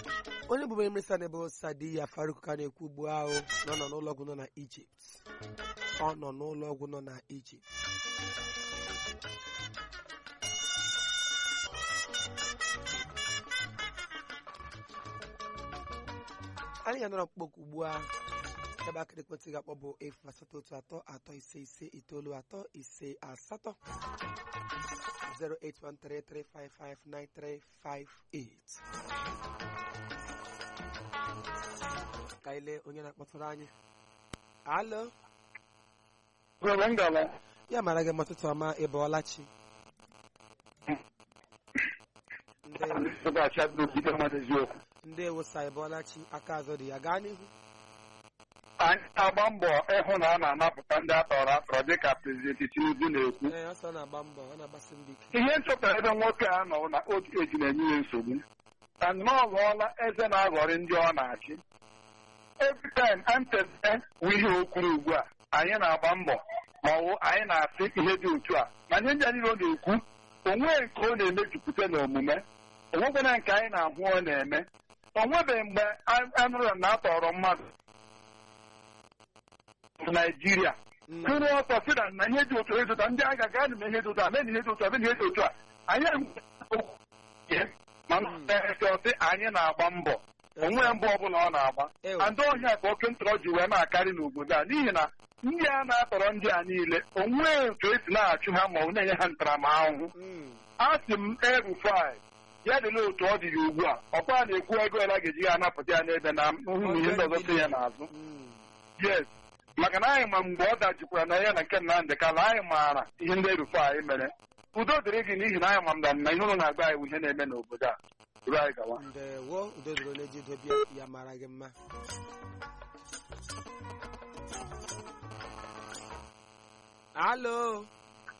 onye bụbu minista na-ebe Sadiya Farouk ka na-ekwu ugbu ahụ na ọ nọ n'ụlọ ọgwụ nọ na Egypt. Ọ nọ n'ụlọ ọgwụ nọ na Egypt. anyị ga-anọrọ mkpọkụ ugbu a ebe akara ekwentị ga-akpọ bụ 08133559358 08133559358. ka ile onye na-akpọtụrụ anyị. Alo, ya mara gị matụtụ ọma ịbọọlachi. Ndewo sa ịbọọlachi, aka azụ dị ya, gaa n'ihu. Anyị na-agba mbọ ịhụ na a na-anapụta ndị atọrọ atọrọ dịka Prezident Tinubu na-ekwu. Ọsọ na-agba mbọ, ọ na-agbasi mbọ ike. Ihe nchọpụtara ebe nwoke a nọ na otu eji na-enye ya nsogbu ka nnọọ ghọọla eze na-aghọrị ndị ọ na-achị. Every time Antebe wụ ihe o kwuru ugbu a, anyị na-agba mbọ ma ọ wụ anyị na-asị ihe dị otu a, ma nye ndị a niile ọ na-ekwu onwe nke ọ na-emejupụta n'omume, onwekwana nke anyị na-ahụ ọ na-eme. O nwebeghị mgbe anụrụ na atọrọ mmadụ Naijiria kwụrụ ọtọ sị na ihe dị otu ezụta ndị agha ga na ihe dị otu a, mee na ihe dị otu a, mee na ihe dị otu a. Anyị ọsị anyị na-agba mbọ, onwe mbọ ọbụla ọ na-agba. Ndị ọhịa ka oke ntọrọ ji wee na-akarị n'obodo a n'ihi na ndị a na-atọrọ ndị a niile onwe otu esi na-achụ ha ma ọ na-enye ha ntaramahụhụ. A sị m El-Rufai ya dịla otu ọ dị ya ugbu a, ọkwa na-ekwu ego ole a ga-eji ya anapụta ya n'ebe na ihe ndị ọzọ si ya n'azụ. Yes, maka na anyị ma mgbe ọ dajikwara na ya na nke Nnamdị Kanu, anyị maara ihe ndị El-Rufai mere. Udo dịrị gị n'ihi na anyị ma mda na ihe ụlọ na-agba anyị ihe na-eme n'obodo a. Anyị gawa. Ndewo, udo dịrị onye ji dobie ya mara gị mma. Alo.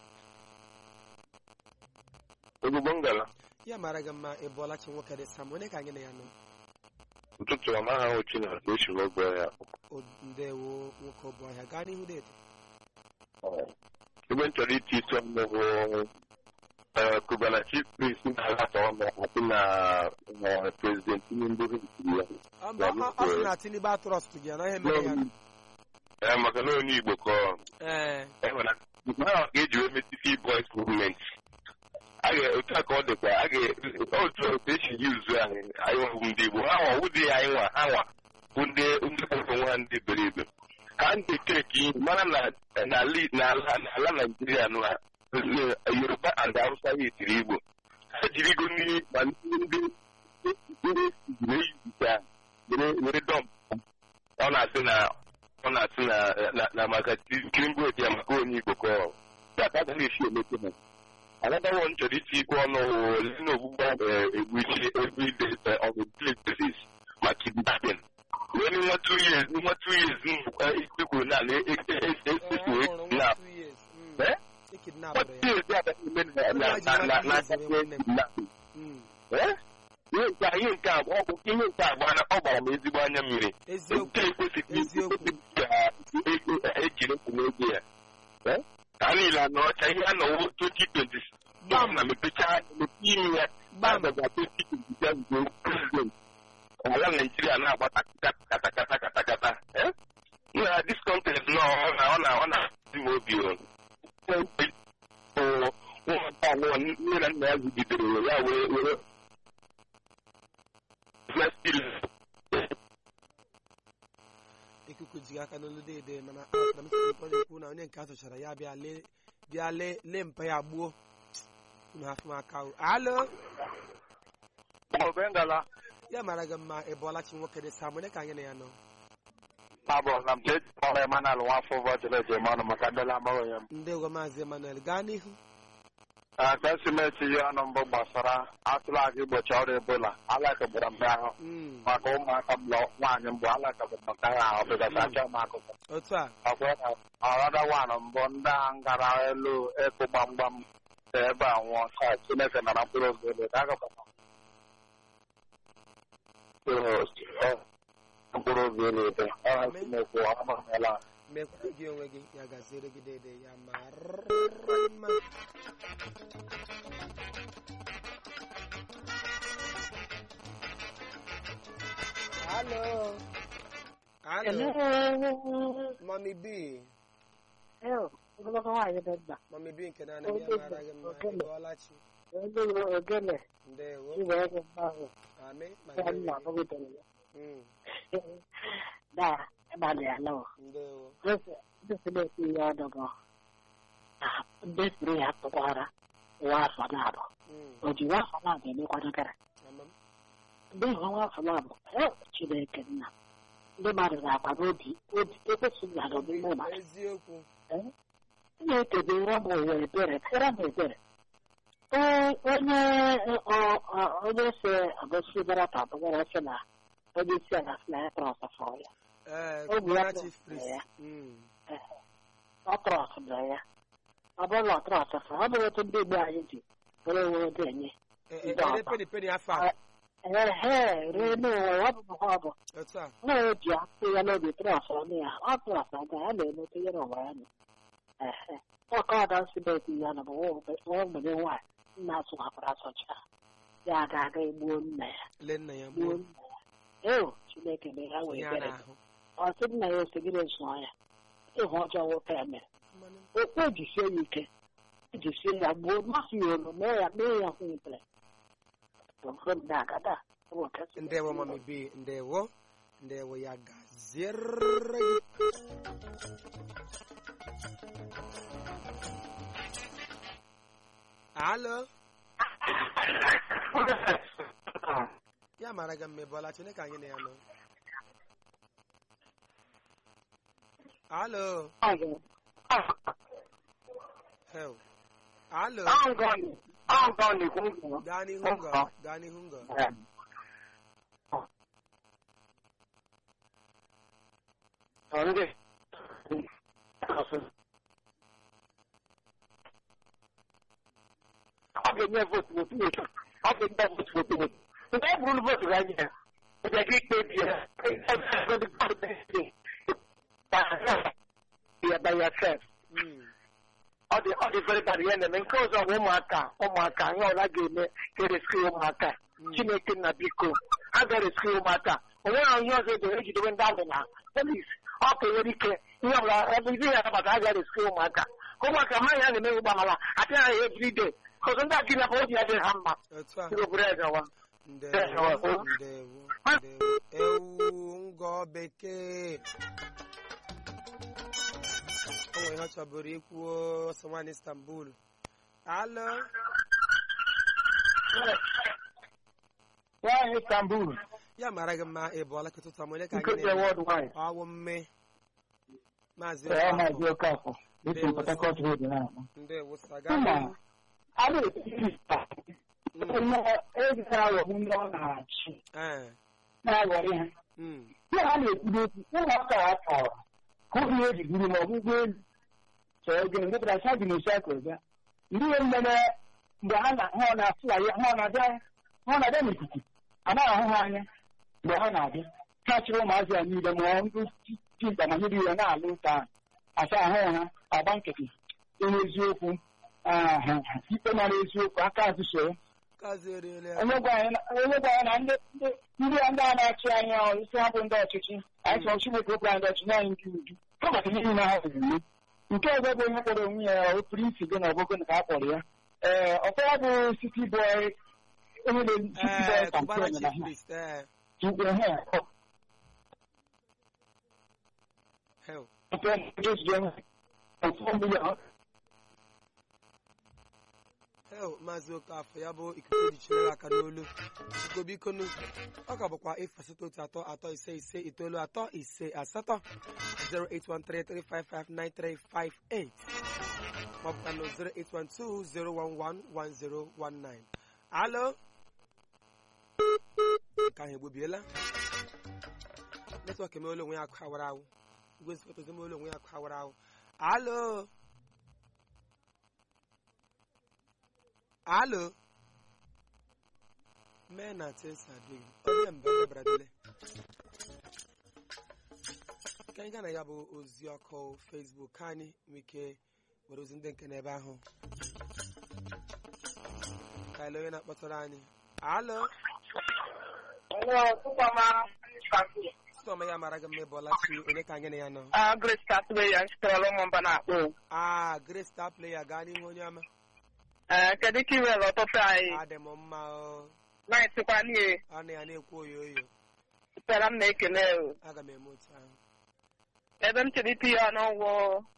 Ya mara gị mma, ị bụọla chi nwoke dị Sam, onye ka anyị na ya nọ? Ụtụtụ ọma ha ochi na ka esi n'ogbe ya. Ndewo nwoke ọbụ ọhịa, gaa n'ihu deede. Ebe m chọrọ iti isi ọmụmụ Cubana chief priest na-alata ọnụ na President Tinubu ya. Ọ sị na Tinubu trust gị, anaghị mere ya. Maka na onye Igbo ka ha ga-eji wee metifi boys movement. Otu a ka ọ dịkwa, otu esi yi uzu anyị ọhụ ndị Igbo, ha nwa ụdị ya anyị nwa, ha nwa bụ ndị kpọrọ nwa ndị beribe. Ka ndị keki mara na ala Naijiria nụ Yoruba and Hausa yitiri Igbo. Ha jiri ego ma ndị na-eyizita were dọm. Ọ na-asị na maka Tinubu eti ya maka onye Igbo ka ọ ya ka agaghị esi emete ha. Another one chọrọ iti ikwu ọnụ ole na ogbugbo egbu isi every day on a daily basis ma kidnapping. When nwa 2 years ikwu na na ihe nke a gbara m ezigbo anya mmiri. Nke ekwesịghị ejiri ekwu n'oge ya. Ka niile anọ ọcha ihe a nọwo 2026 na mepecha ime ya gbadaga 2027 president ala Naijiria na-agba katakata. Na this content nọ ọ na-adị m obi nne na nna ya zugidere ya were ikuku ji aka n'olu deede mana na ọ na-ekwu na onye nke atụchara ya bịa lee mpa ya gbuo unu afụ aka. Alo, ya mara gị mma, ị bụọla chi nwoke dị Sam, onye ka anyị na ya nọ? Ndewo Maazị Emmanuel, gaa n'ihu. Ka simenti ya ọnụ mbụ gbasara atụrụ aga igbochi ọrịa Ebola, alakagbara mbe ahụ maka ụmụaka nwaanyị mbụ alakagbara maka ahụ ọbụgata achọ m akụkọ. Otu a ọrada nwaanyị mbụ ndị a ngara elu ịkụ gbamgbam ka ebe a nwụọ ka Chineke nara mkpụrụ oge elu ka agakọta mkpụrụ oge elu ebe ọha Chineke ọmụmela mekwara gị onwe gị, ya gaziere gị deede ya mara mma. Hello. Hello. Hello. Mommy B. Hello. Mommy B nke na ya mara gị mma ịbọọlachi. Ogene. Ndewo. Chiwege mmanwụ. Amen. Nna ọgụgụtere ya. Da, abalị anọ. Ndewo. Ndị na-ekwu ihe ọdụ bụ ndị siri ya tụkwara nwa afọ na-abụ. O ji nwa afọ na-abụ emekwado gara. Ndị nwa afọ na-abụ, Chineke nna. Ndị mmadụ ga-akwa n'obi ekwesịghị na n'omume ma. Eziokwu. Na-ekebere m ụwa ebere, kere m ebere. Onye si agosi gara ka abụgara sị na onye isi ala sị na ya trọsafọ ya. Ọ trọsụrụ ya. Ọ bụrụ na ọ trọsafọ, ọ bụrụ otu ndị Igbo anyị ji were were dị enye. Ree n'ụwa ya bụ ha ọ bụ. Na-eji akpụ ya n'obi trọsụ ọnụ ya. Ọ trọsụ aga ya na-emepe ya n'ụwa ya nọ. Ọkọ ada nsibeti ya na bụ mgbede nwaanyị nna asụwakwara asọcha ya ga-aga egbuo nna ya gbuo nna ya. Chineke mere ha wee bere ọ sị nna ya osigiri zụọ ya ịhụ ọjọọ nwoke ya mere okwu ejisie ya ike ejisie ya gbuo mmasị ya olu mee ya kwunyepere agada. Ndewo Mami B, ndewo ya gaziere. Hello. Ya mara gị mma ịbọọla Chineke anyị na ya nọ. Hello. Hello. Hello. Gaa n'ihu ngọ. Ọ ga-enye votu votu nke e bụrụ votu anya ya ọ ga ikpebi ya by yourself. Ọ dị very bad ya na-eme nke ọzọ bụ ụmụaka ihe ọla ga-eme ka ereskri ụmụaka. Chineke na biko a ga-ereskri ụmụaka. O nwere ihe ọzọ edo ejidobe ndị amị na polis ọ ka nwere ike ihe ọbụla izi ya nabata a ga-ereskri ụmụaka. Ụmụaka amaghị ha na-eme ụgbọamala apịa ha everyday. Because ndị akị na-akpọ obi adịghị ha mma. Ndewo. Ewu ngọ bekee. O nwere ihe ọ chọburu ikwu Sọnwani Istanbul. Hello. Nwaanyị Istanbul. Ya mara gị mma ịbọọla kịtụtụ amụ onye ka anyị na-eme. Ọwụ mme. Maazị Okafọ. Ndewo saga. A na-eti ezi na-aghọgbu ndị ọ na-achị na-aghọrị ha. Ihe a na-ekwuru okwu ụmụaka ha chọrọ ka obi eji gburu ma ọgwụgwọ elu chọrọ gịnị mepụta cha dị n'osi akụrụ bịa ndị ihe mmemme mgbe ha na-abịa n'ikuku anaghị ahụ ha anya mgbe ha na-abịa ha chịrị ụmụazị ya niile ma ọ ndị dimkpa ma nyere iwe na-alụ ụta asa ahụ ha agba nkịtị onye eziokwu ikpe mara eziokwu aka azụ soro onye gwa anyị na ndị a na-achị anya isi ha bụ ndị ọchịchị anyị chọrọ Chineke okwu anyị ndị ọchịchị anyị ndị uju ọ maka ihe niile ha eme nke ọzọ bụ onye kpọrọ onwe ya opuru isi gị na ọgụgụ ka a kpọrọ ya ọkwa ya bụ City Boy onye na-City Boy campaign na ha tukwe ha Maazị Okafọ ya bụ ikuku dị chere aka n'olu biko ọ ka bụkwa 08133559358 08133559358 maọbụkwa na 08120111019. Alo ka ahụ egbobiela netwọk emeole onwe ya akụ awara awụ igwe nzikọta emeole onwe ya akụ awara awụ. Alo Alo Mena Tesa Dig Onye mbe bradile ka anyị na ya bụ ozi ọkụ Facebook anyị nwike were ozi ndị nke n'ebe ahụ ka ele onye na-akpọtara anyị. Alo Sọma ya mara gị mma ịbọla chi onye ka anyị na ya nọ. Grace Star Player sitere ụmụmba na-akpọ. Grace Star Player gaa n'ihu onye ọma. Kedu ka iwere ọtụtụ anyị? Adị m mma o. Na-esikwa n'ihe. A na ya na-ekwu oyo oyo. Sitara m na-ekele o. Aga m eme otu ahụ. Ebe m chere iti ya n'ụgwọ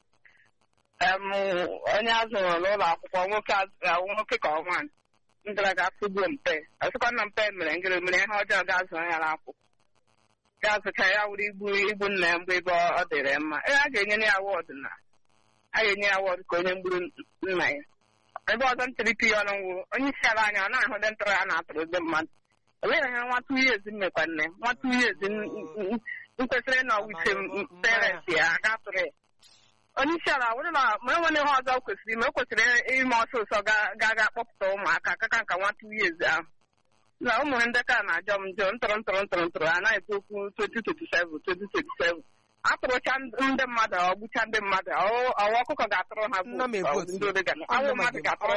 onye a zụrụ n'ụlọ akwụkwọ nwoke ka ọ nwaanyị. M gara ga tụgbuo mpe. Ọsịkwa na mpe mere mere ihe ọjọọ ga-azụ ya n'akwụkwọ. Ga-azụcha ya wuru igbu nna ya mgbe ebe ọ dịrị mma. A ga-enye ya awọdụ a ga-enye ya awọdụ ka onye mgburu nna ya. Ebe ọzọ m chere iti ya ọnụgwụ onye isi ala anya ọ na-ahụ ndị ntọrọ ya na-atụrụ ndị mmadụ. Olee ihe nwa 2 years mmekwa nne nwa 2 years nkwesịrị na ọwụche parents ya ga-atụrụ ya. Onye isi ala wụrụ na ma enwere ihe ọzọ kwesịrị ime o kwesịrị ime ọsọsọ ga kpọpụta ụmụaka kaka nka nwa 2 years ahụ. Na ụmụ ndị ka na-ajọ m njọ ntọrọ anaghị ekwu okwu 2027 atụrụcha ndị mmadụ ọgbụcha ndị mmadụ ọwa ọkụkọ ga-atụrụ ha awụ mmadụ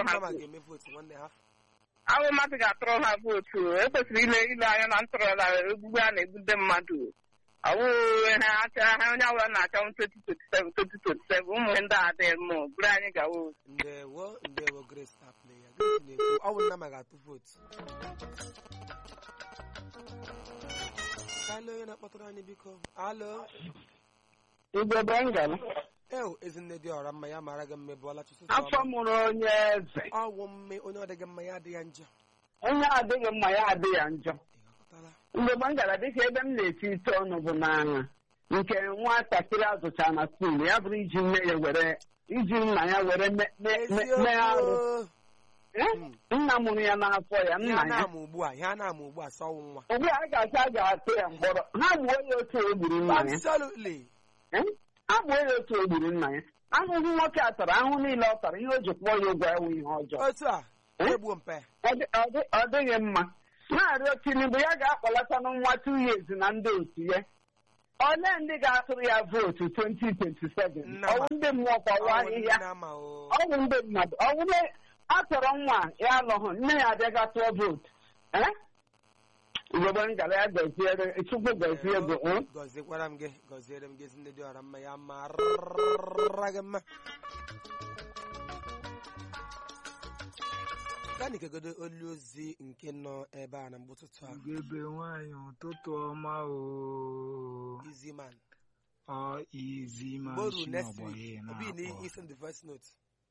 ga-atụrụ ha vootu ekwesịrị ile anya na ntọrọla egbugbu a na-egbu ndị mmadụ ọwụ ha onye ọbụla na-achọ 2027 ụmụ ndị a dị mụ bụrụ anyị gawo. Ndewo Grace Star Player na-ekwu ọ bụ nna ma ga-atụ vootu. Alo onye na-akpọtụrụ anyị biko. Alo Igwe Bengal. Ezinne dị ọra mma ya mara gị mma bụọla chụsụ. Afọ mụrụ onye eze. Ọwụ mme onye ọdịghị mma ya adịghị njọ. Onye adịghị mma ya adịghị njọ. Mgbe Bengal dịka ebe m na-eti ite ọnụ bụ n'anya nke nwatakịrị azụcha na skuul ya bụrụ iji nna ya were mee arụ. Nna mụrụ ya n'afọ ya nna ya ihe a na-amụ ugbu a sọwụ nwa. Ugbu a ga-asị a ga-atụ ya mkpọrọ ha gbuo ya otu egburu nna ya. Ha gbuo ya otu egburu nna ya. Ahụhụ nwoke a tara ahụ niile ọ tara ihe o ji kpọọ ya ụgwọ ewu ihe ọjọọ. Otu a egbuo mpe. Ọ dịghị mma. Na-arịọ Tinubu ya ga-akpọlata na nwa 2 years na ndị otu ya. Ole ndị ga-atụrụ ya vootu 2027 ọwụ ndị mmụọ kpọwa ahịhịa ọwụ ndị mmadụ ọwụle atọrọ nwa ya alụghụ nne ya abịaga tụọ vootu. Igwe ngara ya gọziere Chukwu gọzie ego. Gọziekwara m gị gọziere m gị ndị dị ọra mma ya mara gị mma. Gani kegodo olu ozi nke nọ ebe a na mgbe ụtụtụ a. Ugebe nwanyị ụtụtụ ọma o. Iziman. Iziman. Boru next week. Obi ni isen the first note.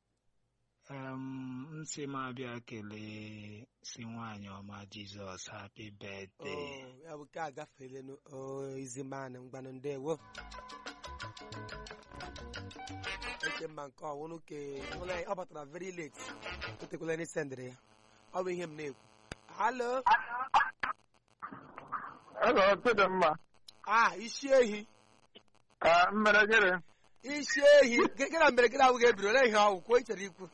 Nsị m abịa kelee si nwanyị ọma Jizọs happy birthday. Ya bụ ka agafele no Iziman ngwanụ ndewo. Mma nke ọwụnụ ke ọ batara very late otekwala ndị sendịrị ya ọ bụ ihe m na-ekwu. Alo tụdị mma isi ehi mmeregere isi ehi gịra mberegere ahụ ga-ebiri ole ihe ọgwụ kwuo ichere ikwu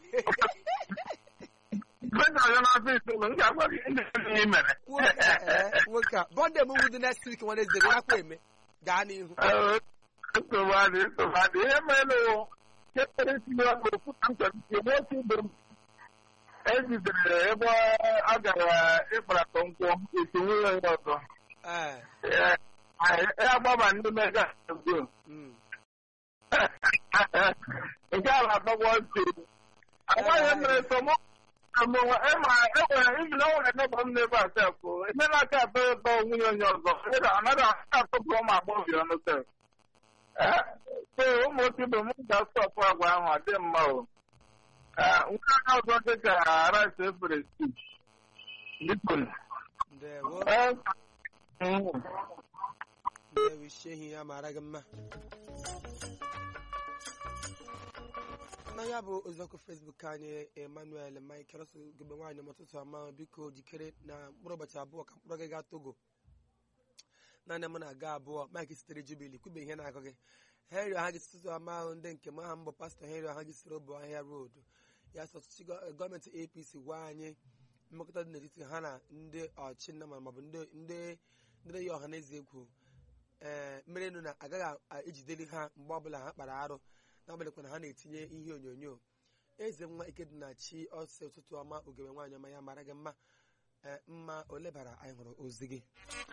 nwoke a bọnde m dị next week nwanne ezere akwa eme gaa n'ihu. nsogbu ihe mere ejidere ebe a gara ịkparatọ nkwụ etinye ya ọzọ ya gbaba ndị mega nke a na-atọgwọ ntị agwaghị mere enwere ibi na nwere nọba m n'ebe a sefụ emela aka atọ ụtọ nwunye onye ọzọ anaghị atọpụ ụmụ agbọghọ ọnụ sef ụmụ otu ibe m ga-asọpụ agwa ahụ adị mma o nke aka ọzọ dị ka rice efere stew ya mara gị mma na ya bụ oziọkụ Facebook anyị Emmanuel Michael gebe nwaanyị ọtụtụ ama biko jikere na mkpụrụ ụbọchị abụọ ka mkpụrụ gị gaa Togo naanị m na-aga abụọ Mike sitere Jubilee kwube ihe na-akọ gị Henry ọha gị tụtụ ama ahụ ndị nke m aha mbụ pastọ Henry ọha gị sitere Obu Ahịa Road ya ọchịchị gọọmenti APC gwa anyị mmekọta dị n'etiti ha na ndị ọchịnna maọbụ ndị ya ọha na eze ekwu mmerenu na agaghị ejideli ha mgbe ọbụla ha kpara arụ n'agbalịkwa na ha na-etinye ihe onyonyo eze nwa Ikedịnachi ọsọ ụtụtụ ọma ogebe nwaanyị ọma ya mara gị mma olebara anyị hụrụ ozi gị